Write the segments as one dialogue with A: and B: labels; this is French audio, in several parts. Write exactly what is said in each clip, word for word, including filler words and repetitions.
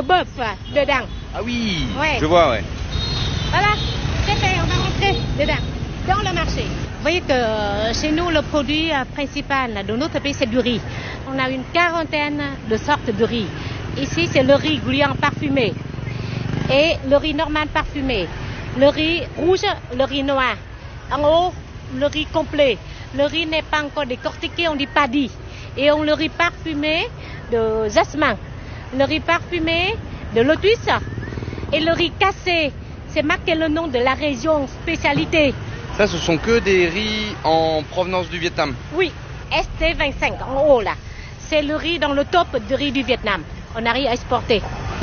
A: bœuf dedans.
B: Ah oui,
A: ouais.
B: Je vois, ouais.
A: Voilà, c'est fait, on va rentrer dedans, dans le marché. Vous voyez que euh, chez nous, le produit euh, principal de notre pays, c'est du riz. On a une quarantaine de sortes de riz. Ici, c'est le riz gluant parfumé et le riz normal parfumé. Le riz rouge, le riz noir. En haut, le riz complet. Le riz n'est pas encore décortiqué, on dit paddy. Et on le riz parfumé de jasmin. Le riz parfumé de lotus. Et le riz cassé, c'est marqué le nom de la région spécialité.
B: Ça, ce sont que des riz en provenance du Vietnam?
A: Oui, S T vingt-cinq, en haut là. C'est le riz dans le top de riz du Vietnam. On arrive à exporter.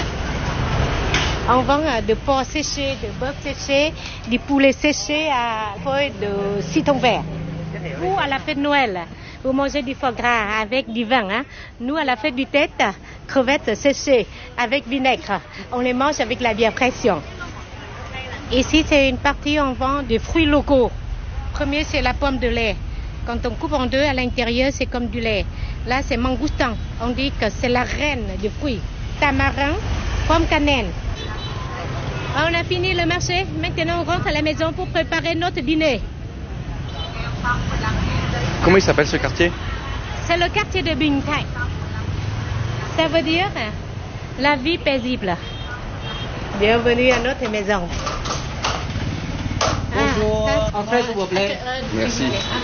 A: On vend de porc séché, de bœuf séché, du poulet séché à feuilles de citron vert. Vous, à la fête de Noël, vous mangez du foie gras avec du vin. Hein? Nous, à la fête du tête, crevettes séchées avec vinaigre. On les mange avec la bière pression. Ici, c'est une partie où on vend des fruits locaux. Premier, c'est la pomme de lait. Quand on coupe en deux, à l'intérieur, c'est comme du lait. Là, c'est mangoustan. On dit que c'est la reine des fruits. Tamarin, pomme cannelle. On a fini le marché. Maintenant, on rentre à la maison pour préparer notre dîner.
B: Comment il s'appelle ce quartier?
A: C'est le quartier de Binh Thai. Ça veut dire la vie paisible. Bienvenue à notre maison.
C: Bonjour.
A: Ah,
C: En fait, s'il vous plaît.
B: Merci.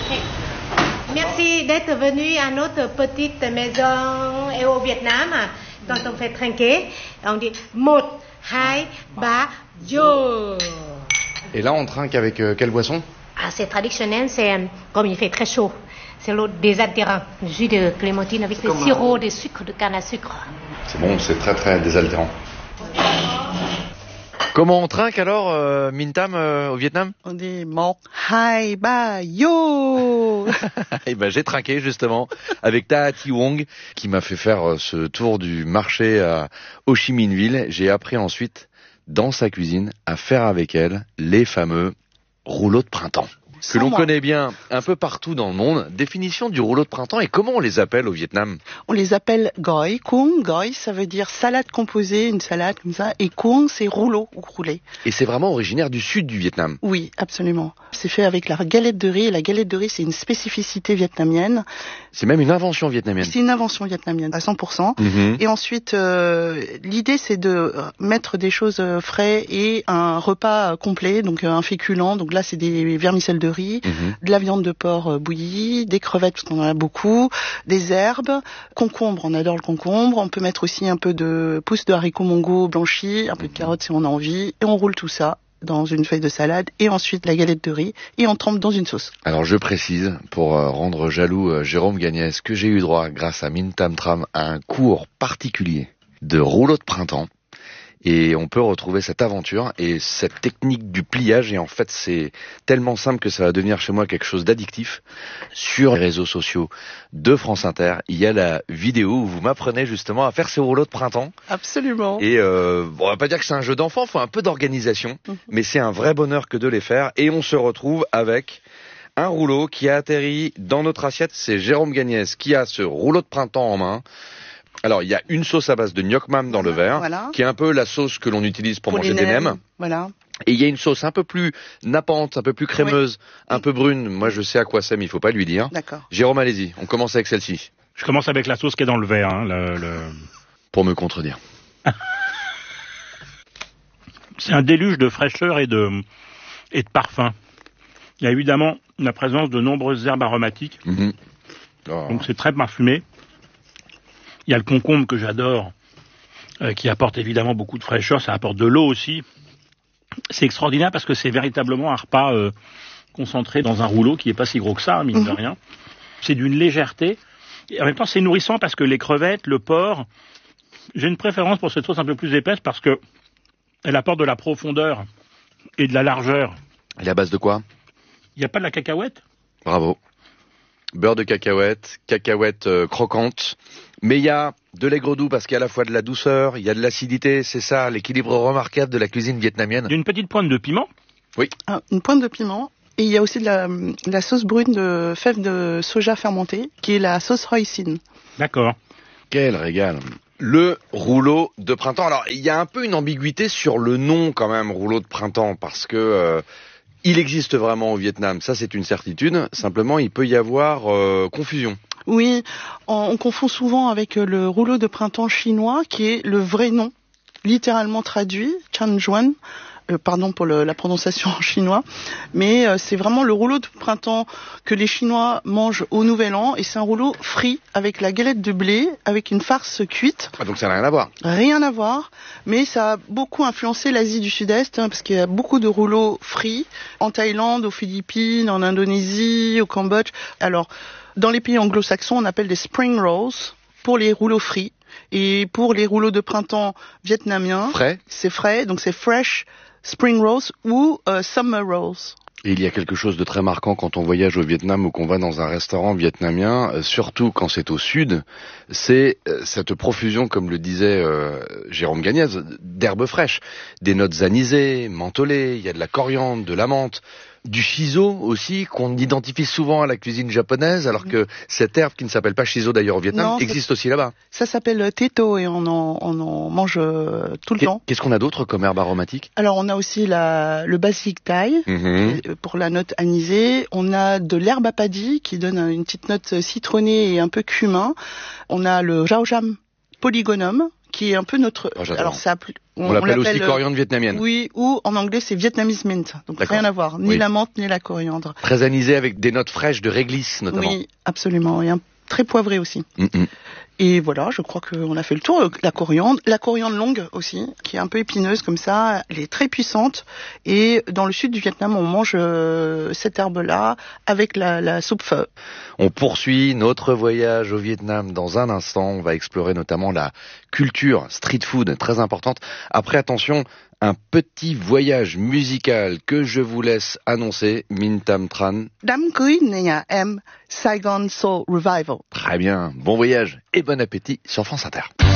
A: Merci d'être venu à notre petite maison et au Vietnam. Quand on fait trinquer, on dit một, hai, ba, yo.
B: Et là, on trinque avec euh, quelle boisson?
A: Ah, c'est traditionnel, c'est euh, comme il fait très chaud. C'est l'eau désaltérant, le jus de clémentine avec le sirop de sucre de canne à sucre.
B: C'est bon, c'est très très désaltérant. Comment on trinque alors, euh, Minh Tam, euh, au Vietnam?
C: On dit một, hai, ba, yo.
B: Eh ben, j'ai trinqué justement avec Ta Thi Wong qui m'a fait faire ce tour du marché à Ho Chi Minh Ville. J'ai appris ensuite dans sa cuisine à faire avec elle les fameux rouleaux de printemps. Que l'on connaît bien un peu partout dans le monde. Définition du rouleau de printemps et comment on les appelle au Vietnam?
C: On les appelle goi cuong. Goi, ça veut dire salade composée, une salade comme ça. Et cuong, c'est rouleau ou roulé.
B: Et c'est vraiment originaire du sud du Vietnam?
C: Oui, absolument. C'est fait avec la galette de riz. Et la galette de riz, c'est une spécificité vietnamienne.
B: C'est même une invention vietnamienne?
C: C'est une invention vietnamienne, à cent pour cent.
B: Mmh.
C: Et ensuite, euh, l'idée, c'est de mettre des choses frais et un repas complet, donc un féculent. Donc là, c'est des vermicelles de riz, mmh. de la viande de porc bouillie, des crevettes, parce qu'on en a beaucoup, des herbes, concombre, on adore le concombre. On peut mettre aussi un peu de pousses de haricots mongo blanchis, un peu de carottes si on a envie. Et on roule tout ça dans une feuille de salade et ensuite la galette de riz et on trempe dans une sauce.
B: Alors je précise, pour euh, rendre jaloux euh, Jérôme Gagnès, que j'ai eu droit, grâce à Minh Tam Tram, à un cours particulier de rouleau de printemps. Et on peut retrouver cette aventure et cette technique du pliage. Et en fait, c'est tellement simple que ça va devenir chez moi quelque chose d'addictif. Sur les réseaux sociaux de France Inter, il y a la vidéo où vous m'apprenez justement à faire ces rouleaux de printemps.
C: Absolument.
B: Et euh, bon, on va pas dire que c'est un jeu d'enfant, il faut un peu d'organisation. Mmh. Mais c'est un vrai bonheur que de les faire. Et on se retrouve avec un rouleau qui a atterri dans notre assiette. C'est Jérôme Gagnès qui a ce rouleau de printemps en main. Alors, il y a une sauce à base de gnoc mam dans le verre, voilà. Qui est un peu la sauce que l'on utilise pour, pour manger des nems.
C: Voilà.
B: Et il y a une sauce un peu plus nappante, un peu plus crémeuse, oui. un peu brune. Moi, je sais à quoi c'est, mais il faut pas lui dire.
C: D'accord.
B: Jérôme, allez-y. On commence avec celle-ci.
D: Je commence avec la sauce qui est dans le verre. Hein, le, le...
B: Pour me contredire.
D: C'est un déluge de fraîcheur et de, et de parfum. Il y a évidemment la présence de nombreuses herbes aromatiques. Mm-hmm. Oh. Donc, c'est très parfumé. Il y a le concombre que j'adore, euh, qui apporte évidemment beaucoup de fraîcheur, ça apporte de l'eau aussi. C'est extraordinaire parce que c'est véritablement un repas euh, concentré dans un rouleau qui n'est pas si gros que ça, hein, mine mmh. de rien. C'est d'une légèreté. Et en même temps, c'est nourrissant parce que les crevettes, le porc, j'ai une préférence pour cette sauce un peu plus épaisse parce que elle apporte de la profondeur et de la largeur.
B: Elle est à base de quoi?
D: Il n'y a pas de la cacahuète?
B: Bravo. Beurre de cacahuète, cacahuète euh, croquante. Mais il y a de l'aigre doux parce qu'il y a à la fois de la douceur, il y a de l'acidité, c'est ça l'équilibre remarquable de la cuisine vietnamienne.
D: Il y a une petite pointe de piment.
B: Oui.
C: Ah, une pointe de piment. Et il y a aussi de la, de la sauce brune de fèves de soja fermentée, qui est la sauce hoisin.
D: D'accord.
B: Quel régal. Le rouleau de printemps. Alors, il y a un peu une ambiguïté sur le nom quand même, rouleau de printemps, parce que euh, il existe vraiment au Vietnam, ça c'est une certitude. Simplement, il peut y avoir euh, confusion.
C: Oui, on, on confond souvent avec le rouleau de printemps chinois, qui est le vrai nom, littéralement traduit, Chan Juan. Euh, pardon pour le, la prononciation en chinois, mais euh, c'est vraiment le rouleau de printemps que les Chinois mangent au Nouvel An, et c'est un rouleau frit avec la galette de blé, avec une farce cuite.
B: Ah, donc ça n'a rien à voir.
C: Rien à voir, mais ça a beaucoup influencé l'Asie du Sud-Est, hein, parce qu'il y a beaucoup de rouleaux frits en Thaïlande, aux Philippines, en Indonésie, au Cambodge. Alors, dans les pays anglo-saxons, on appelle des spring rolls pour les rouleaux frits. Et pour les rouleaux de printemps vietnamiens,
B: frais.
C: C'est frais, donc c'est fresh spring rolls ou euh, summer rolls.
B: Et il y a quelque chose de très marquant quand on voyage au Vietnam ou qu'on va dans un restaurant vietnamien, euh, surtout quand c'est au sud, c'est euh, cette profusion, comme le disait euh, Jérôme Gagnez, d'herbes fraîches, des notes anisées, mentholées, il y a de la coriandre, de la menthe, du shiso aussi, qu'on identifie souvent à la cuisine japonaise, alors que cette herbe, qui ne s'appelle pas shiso d'ailleurs au Vietnam, non, existe ça, aussi là-bas.
C: Ça s'appelle teto et on en, on en mange euh, tout le
B: Qu'est,
C: temps.
B: Qu'est-ce qu'on a d'autre comme herbe aromatique?
C: Alors on a aussi la, le basilic thaï, mm-hmm. pour la note anisée. On a de l'herbe à paddy qui donne une petite note citronnée et un peu cumin. On a le jaojam polygonum, qui est un peu notre...
B: Oh,
C: alors ça,
B: on, on l'appelle, l'appelle aussi coriandre vietnamienne.
C: Oui, ou en anglais c'est Vietnamese mint, donc D'accord. rien à voir, ni oui. la menthe ni la coriandre.
B: Très anisé avec des notes fraîches de réglisse notamment.
C: Oui, absolument, et un très poivré aussi. Mm-mm. Et voilà, je crois qu'on a fait le tour. La coriandre, la coriandre longue aussi, qui est un peu épineuse comme ça, elle est très puissante. Et dans le sud du Vietnam, on mange euh, cette herbe-là avec la, la soupe pho.
B: On poursuit notre voyage au Vietnam dans un instant. On va explorer notamment la culture street food, très importante. Après, attention, un petit voyage musical que je vous laisse annoncer, Minh Tam Tran.
C: Đám cưới nhà em, Saigon Soul Revival.
B: Très bien, bon voyage et bon appétit sur France Inter.